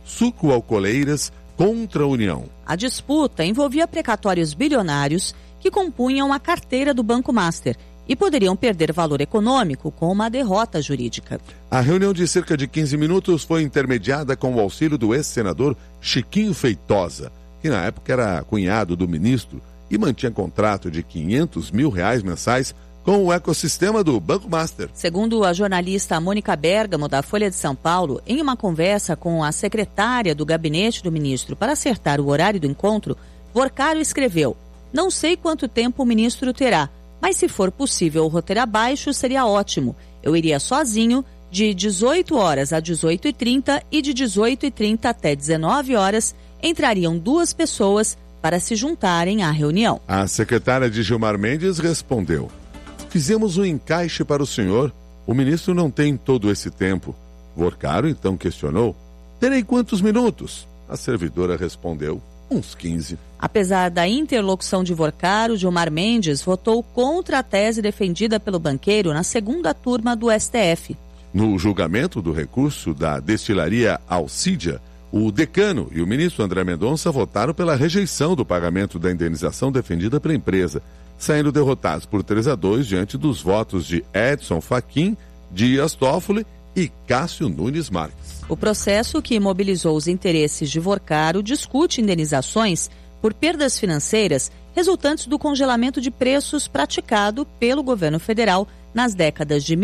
sucroalcooleiras contra a União. A disputa envolvia precatórios bilionários que compunham a carteira do Banco Master e poderiam perder valor econômico com uma derrota jurídica. A reunião de cerca de 15 minutos foi intermediada com o auxílio do ex-senador Chiquinho Feitosa, que na época era cunhado do ministro e mantinha contrato de R$500 mil mensais com o ecossistema do Banco Master. Segundo a jornalista Mônica Bergamo, da Folha de São Paulo, em uma conversa com a secretária do gabinete do ministro para acertar o horário do encontro, Vorcaro escreveu: "Não sei quanto tempo o ministro terá, mas se for possível o roteiro abaixo, seria ótimo. Eu iria sozinho de 18 horas a 18h30 e de 18h30 até 19 horas entrariam 2 pessoas para se juntarem à reunião." A secretária de Gilmar Mendes respondeu: "Fizemos um encaixe para o senhor. O ministro não tem todo esse tempo." Vorcaro então questionou: "Terei quantos minutos?" A servidora respondeu: "Uns 15. Apesar da interlocução de Vorcaro, Gilmar Mendes votou contra a tese defendida pelo banqueiro na segunda turma do STF. No julgamento do recurso da destilaria Alcídia, o decano e o ministro André Mendonça votaram pela rejeição do pagamento da indenização defendida pela empresa, saindo derrotados por 3-2 diante dos votos de Edson Fachin, Dias Toffoli e Cássio Nunes Marques. O processo, que mobilizou os interesses de Vorcaro, discute indenizações por perdas financeiras resultantes do congelamento de preços praticado pelo governo federal nas décadas de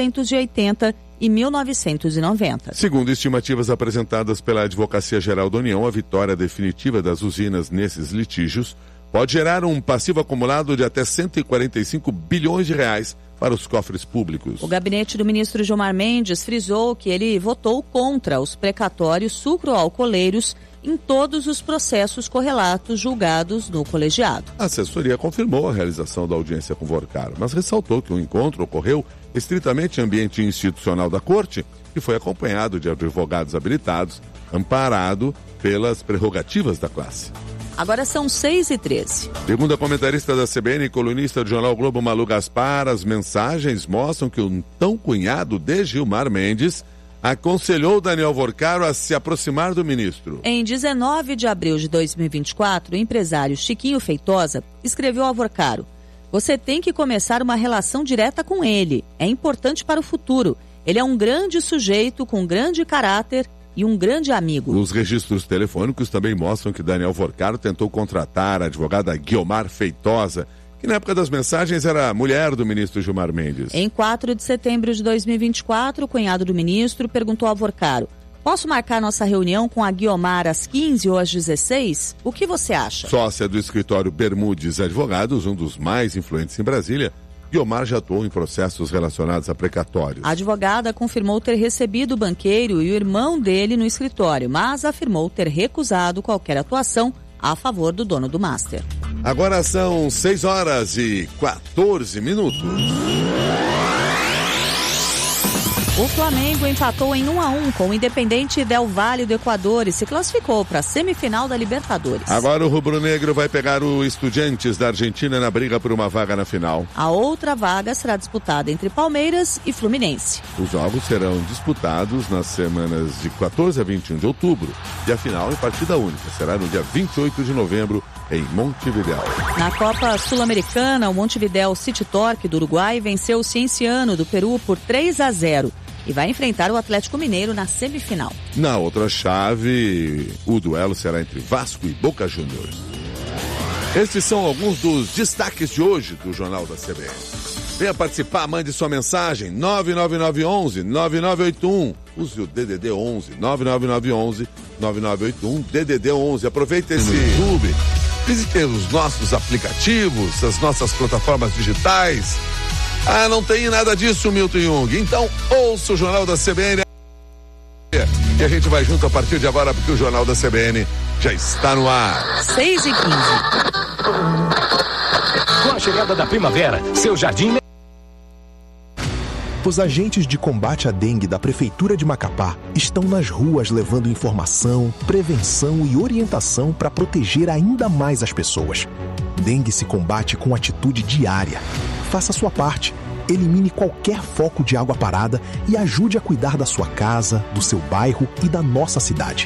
1980 e 1990. Segundo estimativas apresentadas pela Advocacia Geral da União, a vitória definitiva das usinas nesses litígios pode gerar um passivo acumulado de até R$145 bilhões para os cofres públicos. O gabinete do ministro Gilmar Mendes frisou que ele votou contra os precatórios sucroalcooleiros em todos os processos correlatos julgados no colegiado. A assessoria confirmou a realização da audiência com Vorcaro, mas ressaltou que o encontro ocorreu estritamente em ambiente institucional da Corte e foi acompanhado de advogados habilitados, amparado pelas prerrogativas da classe. Agora são 6h13. Segundo a comentarista da CBN e colunista do jornal Globo, Malu Gaspar, as mensagens mostram que o tão cunhado de Gilmar Mendes aconselhou Daniel Vorcaro a se aproximar do ministro. Em 19 de abril de 2024, o empresário Chiquinho Feitosa escreveu a Vorcaro: "Você tem que começar uma relação direta com ele. É importante para o futuro. Ele é um grande sujeito com grande caráter e um grande amigo." Os registros telefônicos também mostram que Daniel Vorcaro tentou contratar a advogada Guiomar Feitosa, que na época das mensagens era mulher do ministro Gilmar Mendes. Em 4 de setembro de 2024, o cunhado do ministro perguntou a Vorcaro: "Posso marcar nossa reunião com a Guiomar às 15 ou às 16? O que você acha?" Sócia do escritório Bermudes Advogados, um dos mais influentes em Brasília, Guiomar já atuou em processos relacionados a precatórios. A advogada confirmou ter recebido o banqueiro e o irmão dele no escritório, mas afirmou ter recusado qualquer atuação a favor do dono do Master. Agora são 6h14. O Flamengo empatou em 1-1 com o Independente Del Valle do Equador e se classificou para a semifinal da Libertadores. Agora o rubro-negro vai pegar o Estudiantes da Argentina na briga por uma vaga na final. A outra vaga será disputada entre Palmeiras e Fluminense. Os jogos serão disputados nas semanas de 14 a 21 de outubro e a final em partida única será no dia 28 de novembro em Montevidéu. Na Copa Sul-Americana, o Montevidéu City Torque do Uruguai venceu o Cienciano do Peru por 3-0. E vai enfrentar o Atlético Mineiro na semifinal. Na outra chave, o duelo será entre Vasco e Boca Juniors. Estes são alguns dos destaques de hoje do Jornal da CBN. Venha participar, mande sua mensagem, 99911-9981. Use o DDD 11, 99911-9981, DDD 11. Aproveite esse YouTube, visite os nossos aplicativos, as nossas plataformas digitais. Ah, não tem nada disso, Milton Jung. Então, ouça o Jornal da CBN. E a gente vai junto a partir de agora, porque o Jornal da CBN já está no ar. 6h15. Com a chegada da primavera, seu jardim... Os agentes de combate à dengue da Prefeitura de Macapá estão nas ruas levando informação, prevenção e orientação para proteger ainda mais as pessoas. Dengue se combate com atitude diária. Faça a sua parte. Elimine qualquer foco de água parada e ajude a cuidar da sua casa, do seu bairro e da nossa cidade.